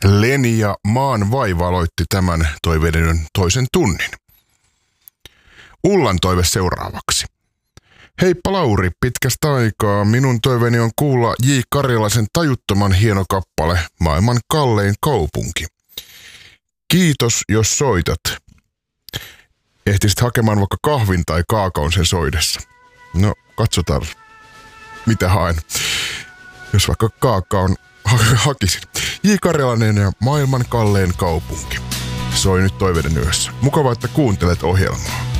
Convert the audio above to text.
Leni ja Maan vaiva aloitti tämän toiveiden toisen tunnin. Ullan toive seuraavaksi. Heippa Lauri, pitkästä aikaa. Minun toiveeni on kuulla J. Karjalaisen tajuttoman hieno kappale Maailman kallein kaupunki. Kiitos, jos soitat. Ehtisit hakemaan vaikka kahvin tai kaakaon sen soidessa. No, katsotaan, mitä haen. Jos vaikka kaakaon hakisin. J. Karjalainen ja Maailman kallein kaupunki. Soi nyt toiveiden yössä. Mukavaa, että kuuntelet ohjelmaa.